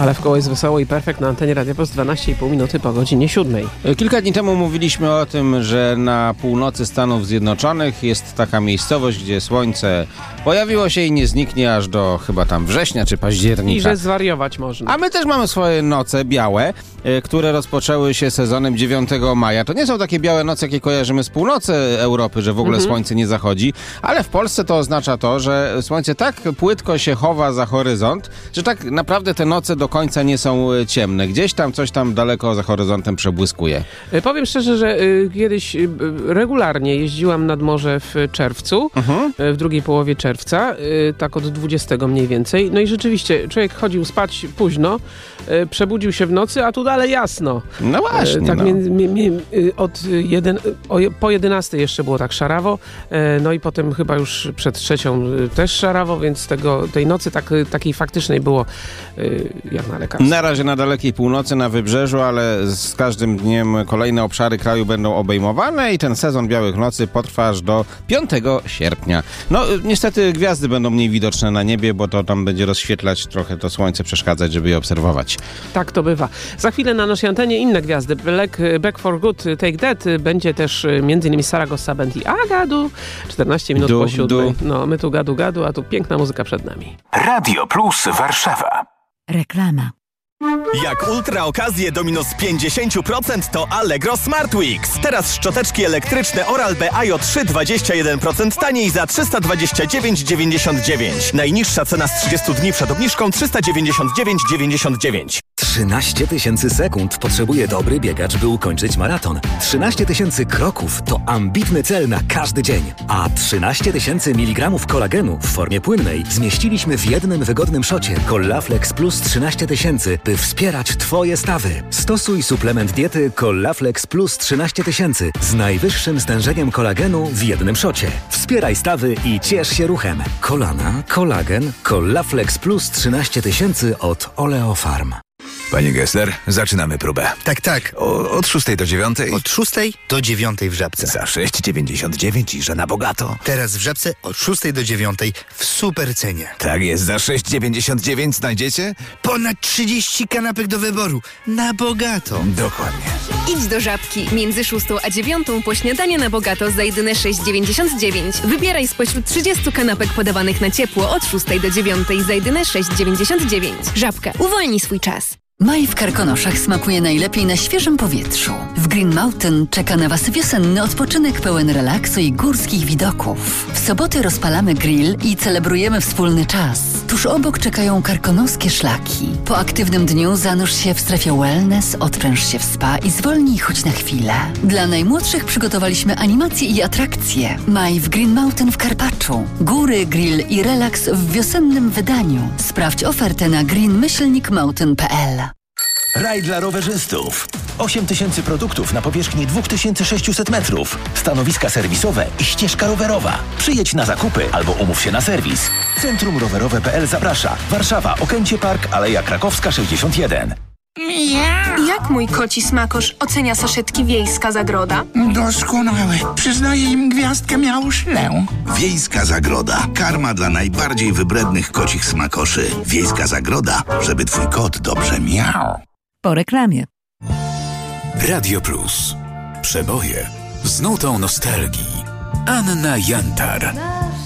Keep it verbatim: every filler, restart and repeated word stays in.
Ale w koło jest wesoło i perfekt na antenie Radia Plus dwanaście i pół minuty po godzinie siódmej. Kilka dni temu mówiliśmy o tym, że na północy Stanów Zjednoczonych jest taka miejscowość, gdzie słońce pojawiło się i nie zniknie aż do chyba tam września czy października. I że zwariować można. A my też mamy swoje noce białe, które rozpoczęły się sezonem dziewiątego maja. To nie są takie białe noce, jakie kojarzymy z północy Europy, że w ogóle mhm. słońce nie zachodzi, ale w Polsce to oznacza to, że słońce tak płytko się chowa za horyzont, że tak naprawdę te noce do końca nie są ciemne. Gdzieś tam coś tam daleko za horyzontem przebłyskuje. Powiem szczerze, że y, kiedyś y, regularnie jeździłam nad morze w czerwcu, mhm. y, w drugiej połowie czerwca, y, tak od dwudziestego mniej więcej. No i rzeczywiście człowiek chodził spać późno, y, przebudził się w nocy, a tu dalej jasno. No właśnie. Y, tak no. Między, mi, mi, y, od jeden, o, po jedenastej jeszcze było tak szarawo, y, no i potem chyba już przed trzecią y, też szarawo, więc tego, tej nocy tak, takiej faktycznej było y, jak na lekarstwo. Na razie na dalekiej północy, na wybrzeżu, ale z każdym dniem kolejne obszary kraju będą obejmowane i ten sezon białych nocy potrwa aż do piątego sierpnia. No niestety gwiazdy będą mniej widoczne na niebie, bo to tam będzie rozświetlać trochę to słońce, przeszkadzać, żeby je obserwować. Tak to bywa. Za chwilę na naszej antenie inne gwiazdy. Back, Back for Good, Take That. Będzie też między innymi Sarah Gossabend i Agadu. czternaście minut du, po siódmej. Du. No, my tu gadu gadu, a tu piękna muzyka przed nami. Radio Plus Warszawa. Reklama. Jak ultra okazje do minus pięćdziesiąt procent to Allegro Smart Weeks. Teraz szczoteczki elektryczne Oral-B A J trzy dwadzieścia jeden procent taniej za trzysta dwadzieścia dziewięć dziewięćdziesiąt dziewięć. Najniższa cena z trzydziestu dni przed obniżką trzysta dziewięćdziesiąt dziewięć dziewięćdziesiąt dziewięć. trzynaście tysięcy sekund potrzebuje dobry biegacz, by ukończyć maraton. trzynaście tysięcy kroków to ambitny cel na każdy dzień. A trzynaście tysięcy miligramów kolagenu w formie płynnej zmieściliśmy w jednym wygodnym szocie. Collaflex Plus trzynaście tysięcy, by wspierać Twoje stawy. Stosuj suplement diety Collaflex Plus trzynaście tysięcy z najwyższym stężeniem kolagenu w jednym szocie. Wspieraj stawy i ciesz się ruchem. Kolana, kolagen, Collaflex Plus trzynaście tysięcy od Oleofarm. Panie Gessler, zaczynamy próbę. Tak, tak. O, od szóstej do dziewiątej? Od szóstej do dziewiątej w Żabce. Za sześć dziewięćdziesiąt dziewięć i że na bogato. Teraz w Żabce od szóstej do dziewiątej w super cenie. Tak jest, za sześć dziewięćdziesiąt dziewięć znajdziecie? Ponad trzydzieści kanapek do wyboru. Na bogato. Dokładnie. Idź do Żabki. Między szóstą a dziewiątą po śniadanie na bogato za jedyne sześć dziewięćdziesiąt dziewięć. Wybieraj spośród trzydziestu kanapek podawanych na ciepło od szóstej do dziewiątej za jedyne sześć dziewięćdziesiąt dziewięć. Żabka. Uwolnij swój czas. Maj w Karkonoszach smakuje najlepiej na świeżym powietrzu. W Green Mountain czeka na Was wiosenny odpoczynek pełen relaksu i górskich widoków. W soboty rozpalamy grill i celebrujemy wspólny czas. Tuż obok czekają karkonoskie szlaki. Po aktywnym dniu zanurz się w strefie wellness, odpręż się w spa i zwolnij choć na chwilę. Dla najmłodszych przygotowaliśmy animacje i atrakcje. Maj w Green Mountain w Karpaczu. Góry, grill i relaks w wiosennym wydaniu. Sprawdź ofertę na green myślnik mountain kropka p l. Raj dla rowerzystów. osiem tysięcy produktów na powierzchni dwa tysiące sześćset metrów. Stanowiska serwisowe i ścieżka rowerowa. Przyjedź na zakupy albo umów się na serwis. Centrum Rowerowe kropka p l zaprasza. Warszawa, Okęcie Park, Aleja Krakowska sześćdziesiąt jeden. Jak mój koci smakosz ocenia saszetki Wiejska Zagroda? Doskonały. Przyznaję im gwiazdkę miałuszlę. Wiejska Zagroda. Karma dla najbardziej wybrednych kocich smakoszy. Wiejska Zagroda, żeby twój kot dobrze miał. Po reklamie. Radio Plus. Przeboje z nutą nostalgii. Anna Jantar.